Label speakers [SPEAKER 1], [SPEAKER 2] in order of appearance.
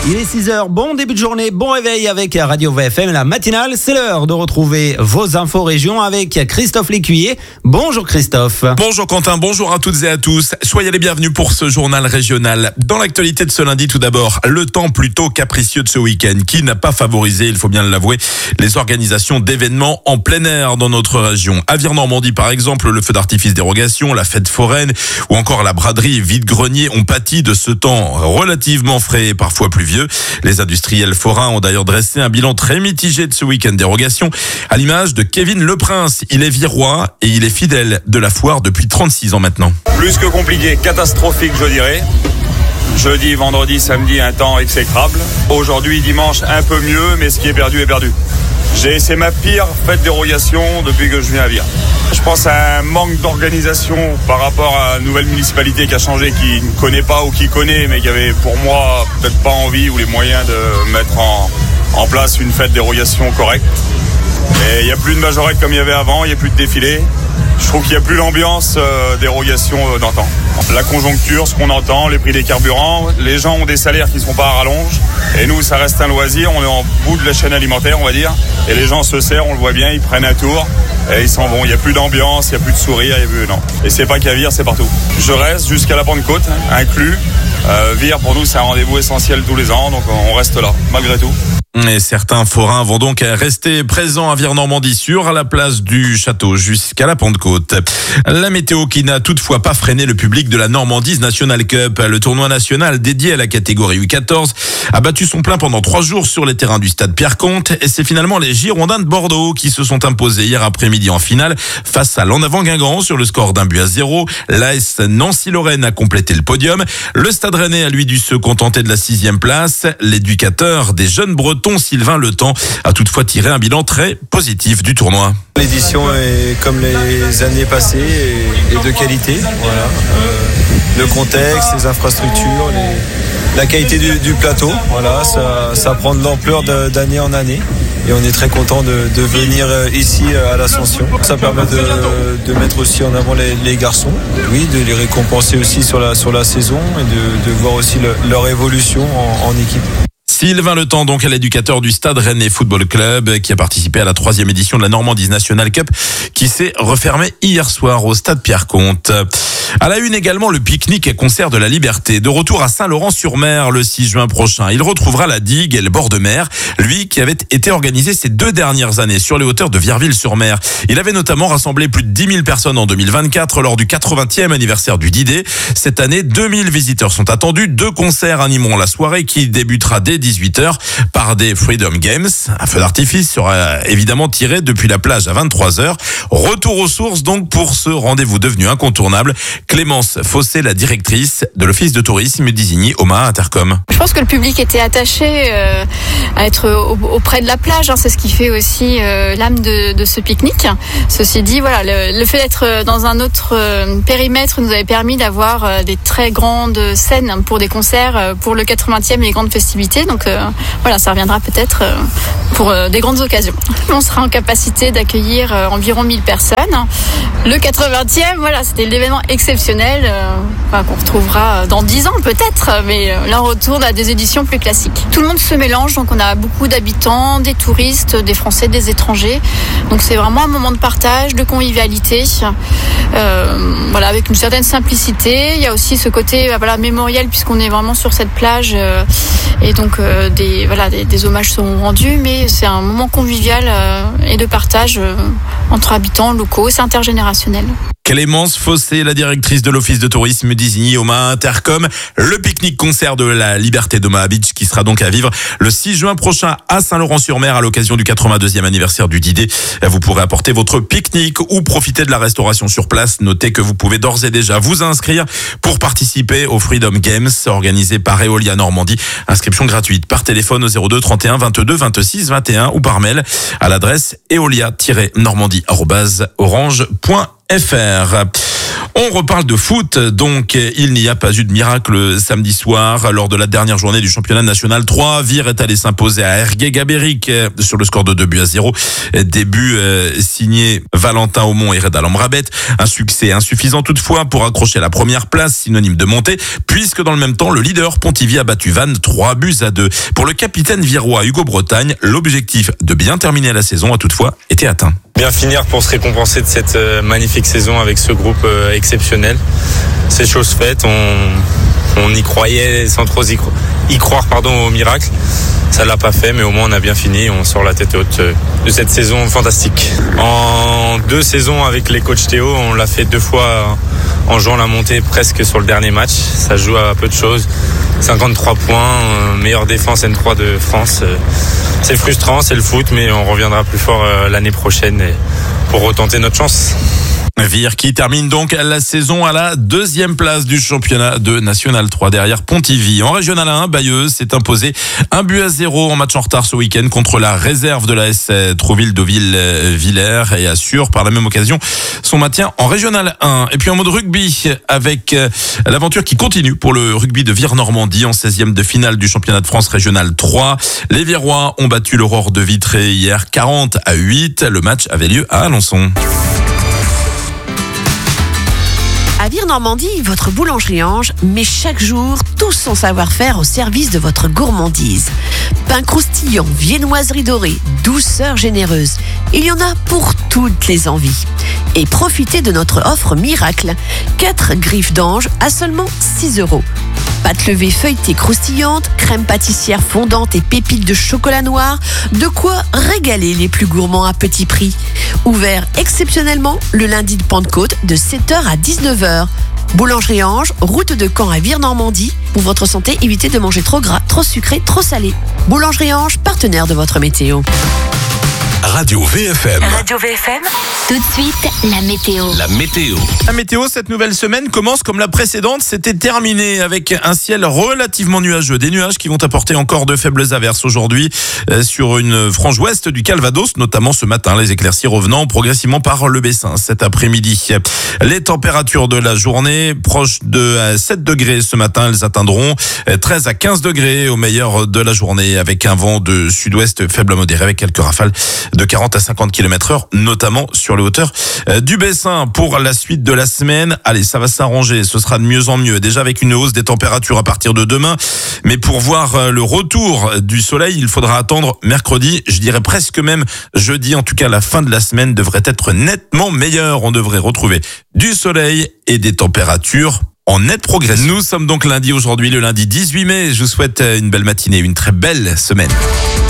[SPEAKER 1] Il est 6h, bon début de journée, bon réveil avec Radio VFM, la matinale. C'est l'heure de retrouver vos infos régions avec Christophe Lécuyer. Bonjour Christophe.
[SPEAKER 2] Bonjour Quentin, bonjour à toutes et à tous. Soyez les bienvenus pour ce journal régional. Dans l'actualité de ce lundi, tout d'abord, le temps plutôt capricieux de ce week-end qui n'a pas favorisé, il faut bien l'avouer, les organisations d'événements en plein air dans notre région. À Vire-Normandie par exemple, le feu d'artifice dérogation, la fête foraine ou encore la braderie vide-grenier ont pâti de ce temps relativement frais et parfois pluvieux. Les industriels forains ont d'ailleurs dressé un bilan très mitigé de ce week-end dérogation, à l'image de Kevin Leprince. Il est virois et il est fidèle de la foire depuis 36 ans maintenant.
[SPEAKER 3] Plus que compliqué, catastrophique je dirais. Jeudi, vendredi, samedi, un temps exécrable. Aujourd'hui, dimanche, un peu mieux, mais ce qui est perdu est perdu. C'est ma pire fête dérogation depuis que je viens à Vire. Je pense à un manque d'organisation par rapport à une nouvelle municipalité qui a changé, qui ne connaît pas ou qui connaît, mais qui avait pour moi peut-être pas envie ou les moyens de mettre en place une fête dérogation correcte. Et il n'y a plus de majorette comme il y avait avant, il n'y a plus de défilé. Je trouve qu'il n'y a plus l'ambiance dérogation d'antan. La conjoncture, ce qu'on entend, les prix des carburants, les gens ont des salaires qui ne sont pas à rallonge. Et nous, ça reste un loisir, on est en bout de la chaîne alimentaire, on va dire. Et les gens se serrent, on le voit bien, ils prennent un tour et ils s'en vont. Il n'y a plus d'ambiance, il n'y a plus de sourire, non. Et c'est pas qu'à Vire, c'est partout. Je reste jusqu'à la Pentecôte, inclus. Vire, pour nous, c'est un rendez-vous essentiel tous les ans, donc on reste là, malgré tout.
[SPEAKER 2] Et certains forains vont donc rester présents à Vire-Normandie sur la place du château jusqu'à la Pentecôte. La météo qui n'a toutefois pas freiné le public de la Normandie National Cup. Le tournoi national dédié à la catégorie U14 a battu son plein pendant 3 jours sur les terrains du stade Pierre-Comte. Et c'est finalement les Girondins de Bordeaux qui se sont imposés hier après-midi en finale face à l'En Avant Guingamp sur le score d'1-0. L'AS Nancy-Lorraine a complété le podium. Le Stade Rennais a lui dû se contenter de la 6e place. L'éducateur des jeunes Bretons, Sylvain Letemps, a toutefois tiré un bilan très positif du tournoi.
[SPEAKER 4] L'édition est comme les années passées et de qualité. Voilà. Le contexte, les infrastructures, la qualité du plateau, voilà, ça prend de l'ampleur d'année en année. Et on est très content de venir ici à l'Ascension. Ça permet de mettre aussi en avant les garçons, oui, de les récompenser aussi sur la saison et de voir aussi leur évolution en équipe.
[SPEAKER 2] Sylvain Letemps, donc, à l'éducateur du Stade Rennais Football Club, qui a participé à la 3e édition de la Normandie National Cup, qui s'est refermée hier soir au Stade Pierre-Comte. À la une également, le pique-nique et concert de la Liberté. De retour à Saint-Laurent-sur-Mer le 6 juin prochain. Il retrouvera la digue et le bord de mer, lui qui avait été organisé ces 2 dernières années sur les hauteurs de Vierville-sur-Mer. Il avait notamment rassemblé plus de 10 000 personnes en 2024 lors du 80e anniversaire du D-Day. Cette année, 2000 visiteurs sont attendus. 2 concerts animeront la soirée qui débutera dès 18h par des Freedom Games. Un feu d'artifice sera évidemment tiré depuis la plage à 23h. Retour aux sources donc pour ce rendez-vous devenu incontournable. Clémence Fossé, la directrice de l'Office de tourisme d'Isigny, Omaha Intercom.
[SPEAKER 5] Je pense que le public était attaché à être auprès de la plage. C'est ce qui fait aussi l'âme de ce pique-nique. Ceci dit, voilà, le fait d'être dans un autre périmètre nous avait permis d'avoir des très grandes scènes pour des concerts pour le 80e et les grandes festivités. Donc voilà, ça reviendra peut-être pour des grandes occasions. On sera en capacité d'accueillir environ 1000 personnes. Le 80e, voilà, c'était l'événement exceptionnel qu'on retrouvera dans 10 ans peut-être, mais là on retourne à des éditions plus classiques. Tout le monde se mélange, donc on a beaucoup d'habitants, des touristes, des Français, des étrangers. Donc c'est vraiment un moment de partage, de convivialité, voilà, avec une certaine simplicité. Il y a aussi ce côté mémoriel puisqu'on est vraiment sur cette plage et donc des hommages seront rendus, mais c'est un moment convivial et de partage entre habitants locaux, c'est intergénérationnel.
[SPEAKER 2] Clémence Fossé, la directrice de l'Office de tourisme d'Isigny, Omaha Intercom. Le pique-nique concert de la Liberté d'Omaha Beach qui sera donc à vivre le 6 juin prochain à Saint-Laurent-sur-Mer à l'occasion du 82e anniversaire du D-Day. Vous pourrez apporter votre pique-nique ou profiter de la restauration sur place. Notez que vous pouvez d'ores et déjà vous inscrire pour participer au Freedom Games organisé par Eolia Normandie. Inscription gratuite par téléphone au 02 31 22 26 21 ou par mail à l'adresse eolia-normandie@orange.fr. On reparle de foot, donc il n'y a pas eu de miracle samedi soir. Lors de la dernière journée du championnat national 3, Vire est allé s'imposer à Ergué Gabéric sur le score de 2-0. Début signé Valentin Aumont et Reda Lambrabet. Un succès insuffisant toutefois pour accrocher la première place, synonyme de montée, puisque dans le même temps, le leader Pontivy a battu Vannes 3-2. Pour le capitaine virois Hugo Bretagne, l'objectif de bien terminer la saison a toutefois été atteint.
[SPEAKER 4] Bien finir pour se récompenser de cette magnifique saison avec ce groupe exceptionnel. C'est chose faite, on y croyait sans trop y croire au miracle. Ça l'a pas fait, mais au moins on a bien fini, on sort la tête haute de cette saison fantastique. En 2 saisons avec les coachs Théo, on l'a fait 2 fois en jouant la montée presque sur le dernier match. Ça joue à peu de choses. 53 points, meilleure défense N3 de France. C'est frustrant, c'est le foot, mais on reviendra plus fort l'année prochaine pour retenter notre chance.
[SPEAKER 2] Vire qui termine donc la saison à la 2e place du championnat de National 3 derrière Pontivy. En Régional 1, Bayeux s'est imposé 1-0 en match en retard ce week-end contre la réserve de l'AS Trouville-Deauville-Villers et assure par la même occasion son maintien en Régional 1. Et puis en mode rugby avec l'aventure qui continue pour le rugby de Vire-Normandie en 16e de finale du championnat de France Régional 3. Les Virois ont battu l'Aurore de Vitré hier 40-8. Le match avait lieu à Alençon.
[SPEAKER 6] À Vire-Normandie, votre boulangerie Ange met chaque jour tout son savoir-faire au service de votre gourmandise. Pain croustillant, viennoiserie dorée, douceur généreuse. Il y en a pour toutes les envies. Et profitez de notre offre miracle. 4 griffes d'ange à seulement 6 €. Pâte levée feuilletée croustillante, crème pâtissière fondante et pépites de chocolat noir. De quoi régaler les plus gourmands à petit prix. Ouvert exceptionnellement le lundi de Pentecôte de 7h à 19h. Boulangerie Ange, route de Caen à Vire-Normandie. Pour votre santé, évitez de manger trop gras, trop sucré, trop salé. Boulangerie Ange, partenaire de votre météo.
[SPEAKER 7] Radio VFM.
[SPEAKER 8] Radio VFM. Tout de suite, la météo.
[SPEAKER 7] La météo.
[SPEAKER 2] La météo, cette nouvelle semaine commence comme la précédente. C'était terminé avec un ciel relativement nuageux. Des nuages qui vont apporter encore de faibles averses aujourd'hui sur une frange ouest du Calvados, notamment ce matin. Les éclaircies revenant progressivement par le Bessin cet après-midi. Les températures de la journée proches de 7 degrés ce matin. Elles atteindront 13 à 15 degrés au meilleur de la journée avec un vent de sud-ouest faible à modéré avec quelques rafales de 40 à 50 km/h, notamment sur les hauteurs du Bessin. Pour la suite de la semaine, allez, ça va s'arranger, ce sera de mieux en mieux, déjà avec une hausse des températures à partir de demain, mais pour voir le retour du soleil, il faudra attendre mercredi, je dirais presque même jeudi, en tout cas la fin de la semaine devrait être nettement meilleure, on devrait retrouver du soleil et des températures en nette progression. Nous sommes donc lundi aujourd'hui, le lundi 18 mai, je vous souhaite une belle matinée, une très belle semaine.